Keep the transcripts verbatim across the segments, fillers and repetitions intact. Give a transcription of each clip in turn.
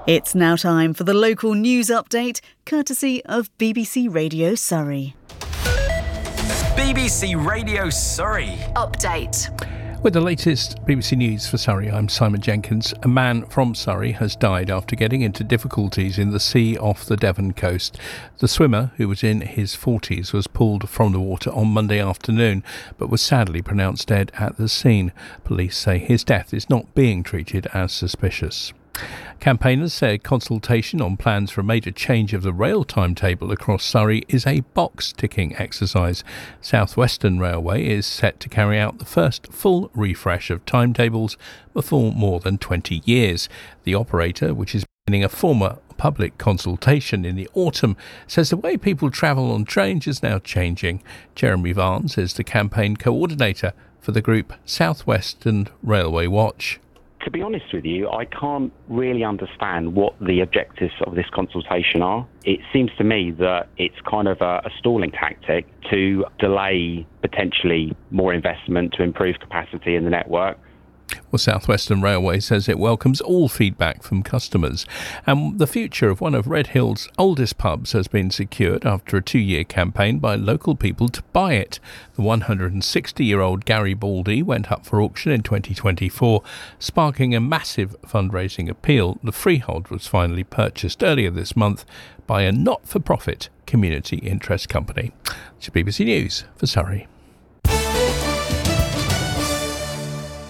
It's now time for the local news update, courtesy of B B C Radio Surrey. B B C Radio Surrey Update. With the latest B B C News for Surrey, I'm Simon Jenkins. A man from Surrey has died after getting into difficulties in the sea off the Devon coast. The swimmer, who was in his forties, was pulled from the water on Monday afternoon, but was sadly pronounced dead at the scene. Police say his death is not being treated as suspicious. Campaigners say a consultation on plans for a major change of the rail timetable across Surrey is a box-ticking exercise. South Western Railway is set to carry out the first full refresh of timetables before more than twenty years. The operator, which is beginning a formal public consultation in the autumn, says the way people travel on trains is now changing. Jeremy Varnes is the campaign coordinator for the group South Western Railway Watch. To be honest with you, I can't really understand what the objectives of this consultation are. It seems to me that it's kind of a, a stalling tactic to delay potentially more investment to improve capacity in the network. Well, South Western Railway says it welcomes all feedback from customers. And the future of one of Redhill's oldest pubs has been secured after a two-year campaign by local people to buy it. The one hundred sixty-year-old Garibaldi went up for auction in twenty twenty-four, sparking a massive fundraising appeal. The freehold was finally purchased earlier this month by a not-for-profit community interest company. It's B B C News for Surrey.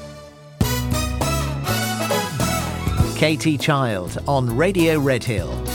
Katie Child on Radio Redhill.